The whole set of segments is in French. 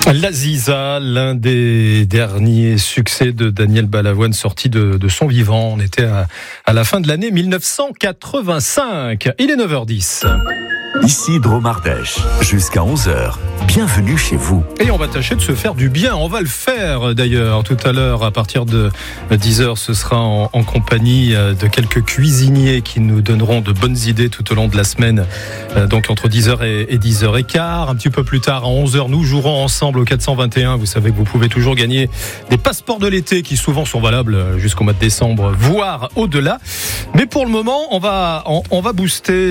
L'Aziza, l'un des derniers succès de Daniel Balavoine sorti de son vivant. On était à la fin de l'année 1985. Il est 9h10. Ici Dromardèche, jusqu'à 11h. Bienvenue chez vous. Et on va tâcher de se faire du bien. On va le faire d'ailleurs tout à l'heure à partir de 10h. Ce sera en compagnie de quelques cuisiniers qui nous donneront de bonnes idées tout au long de la semaine. Donc entre 10h et 10h15. Un petit peu plus tard à 11h, nous jouerons ensemble au 421. Vous savez que vous pouvez toujours gagner des passeports de l'été qui souvent sont valables jusqu'au mois de décembre, voire au-delà. Mais pour le moment, on va booster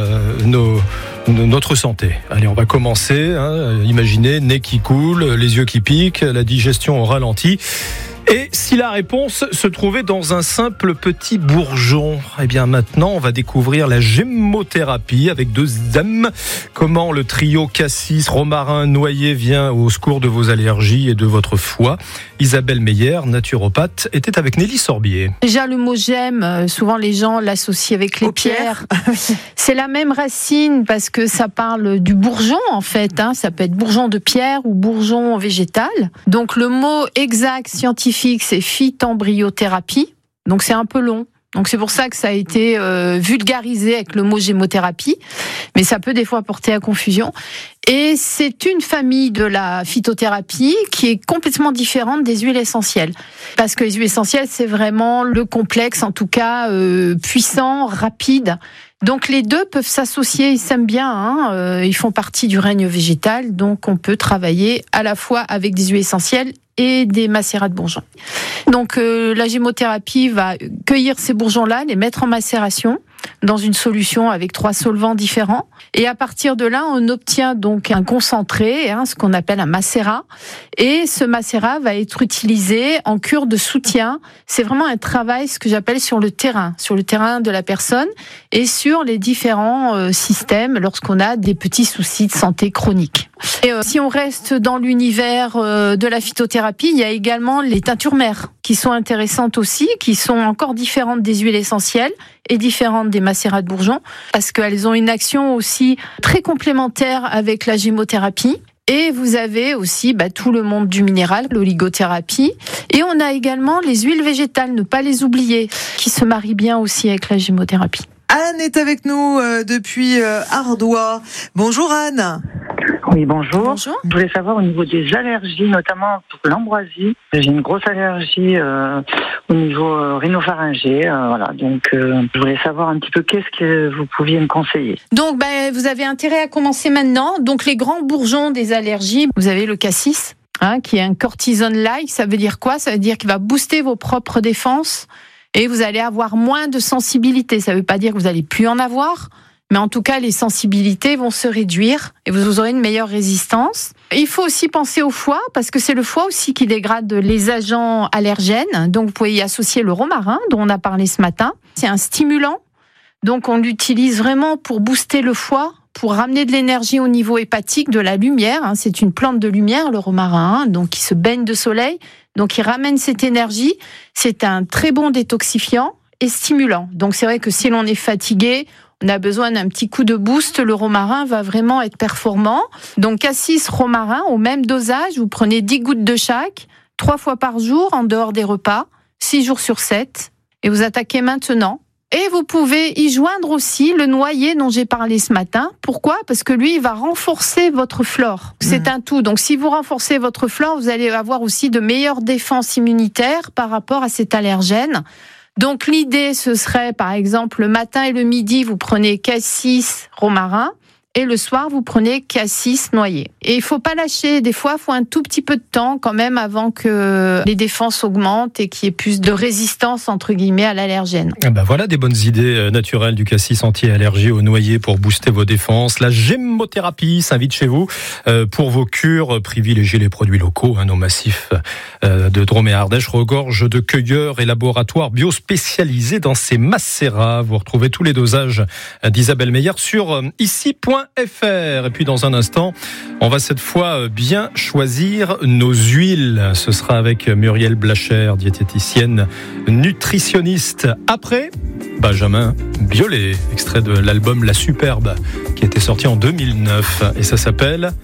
notre santé. Allez, on va commencer. Imaginez, nez qui coule, les yeux qui piquent, la digestion au ralenti. Et si la réponse se trouvait dans un simple petit bourgeon, eh bien maintenant on va découvrir la gémothérapie avec deux dames. Comment le trio cassis, romarin, noyer vient au secours de vos allergies et de votre foie. Isabelle Meyer, naturopathe, était avec Nelly Sorbier. Déjà le mot gemme, souvent les gens l'associent avec les pierres. C'est la même racine parce que ça parle du bourgeon en fait. Ça peut être bourgeon de pierre ou bourgeon végétal. Donc le mot exact scientifique, c'est phytembryothérapie. Donc c'est un peu long. Donc c'est pour ça que ça a été vulgarisé avec le mot gémothérapie, mais ça peut des fois porter à confusion. Et c'est une famille de la phytothérapie qui est complètement différente des huiles essentielles. Parce que les huiles essentielles, c'est vraiment le complexe, en tout cas puissant, rapide. Donc les deux peuvent s'associer, ils s'aiment bien, ils font partie du règne végétal, donc on peut travailler à la fois avec des huiles essentielles et des macérats de bourgeons. Donc la gémothérapie va cueillir ces bourgeons-là, les mettre en macération dans une solution avec 3 solvants différents. Et à partir de là, on obtient donc un concentré, ce qu'on appelle un macérat. Et ce macérat va être utilisé en cure de soutien. C'est vraiment un travail, ce que j'appelle sur le terrain de la personne et sur les différents systèmes lorsqu'on a des petits soucis de santé chroniques. Et si on reste dans l'univers de la phytothérapie, il y a également les teintures mères qui sont intéressantes aussi, qui sont encore différentes des huiles essentielles et différentes des macérats de bourgeons parce qu'elles ont une action aussi très complémentaire avec la gémothérapie. Et vous avez aussi tout le monde du minéral, l'oligothérapie. Et on a également les huiles végétales, ne pas les oublier, qui se marient bien aussi avec la gémothérapie. Anne est avec nous depuis Ardoix. Bonjour Anne. Oui, bonjour. Bonjour. Je voulais savoir au niveau des allergies, notamment pour l'ambroisie. J'ai une grosse allergie au niveau rhinopharyngé. Voilà, donc je voulais savoir un petit peu qu'est-ce que vous pouviez me conseiller. Donc, vous avez intérêt à commencer maintenant. Donc, les grands bourgeons des allergies, vous avez le cassis, qui est un cortisone-like. Ça veut dire quoi ? Ça veut dire qu'il va booster vos propres défenses et vous allez avoir moins de sensibilité. Ça ne veut pas dire que vous n'allez plus en avoir, mais en tout cas, les sensibilités vont se réduire et vous aurez une meilleure résistance. Il faut aussi penser au foie, parce que c'est le foie aussi qui dégrade les agents allergènes. Donc, vous pouvez y associer le romarin, dont on a parlé ce matin. C'est un stimulant. Donc, on l'utilise vraiment pour booster le foie, pour ramener de l'énergie au niveau hépatique, de la lumière. C'est une plante de lumière, le romarin, donc qui se baigne de soleil. Donc, il ramène cette énergie. C'est un très bon détoxifiant et stimulant. Donc, c'est vrai que si l'on est fatigué, on a besoin d'un petit coup de boost. Le romarin va vraiment être performant. Donc, cassis, romarin, au même dosage, vous prenez 10 gouttes de chaque, 3 fois par jour, en dehors des repas, 6 jours sur 7. Et vous attaquez maintenant. Et vous pouvez y joindre aussi le noyer dont j'ai parlé ce matin. Pourquoi ? Parce que lui, il va renforcer votre flore. C'est un tout. Donc, si vous renforcez votre flore, vous allez avoir aussi de meilleures défenses immunitaires par rapport à cet allergène. Donc, l'idée, ce serait, par exemple, le matin et le midi, vous prenez cassis, romarin. Et le soir, vous prenez cassis noyer. Et il faut pas lâcher. Des fois, il faut un tout petit peu de temps quand même avant que les défenses augmentent et qu'il y ait plus de résistance, entre guillemets, à l'allergène. Voilà des bonnes idées naturelles du cassis anti-allergie au noyer pour booster vos défenses. La gémothérapie s'invite chez vous. Pour vos cures, privilégiez les produits locaux. Nos massifs de Drôme et Ardèche regorgent de cueilleurs et laboratoires bio-spécialisés dans ces macérats. Vous retrouvez tous les dosages d'Isabelle Meyer sur ici.fr. Et puis dans un instant, on va cette fois bien choisir nos huiles. Ce sera avec Muriel Blacher, diététicienne nutritionniste. Après, Benjamin Biolay, extrait de l'album La Superbe, qui était sorti en 2009. Et ça s'appelle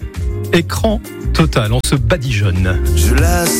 Écran total, on se badigeonne. Je la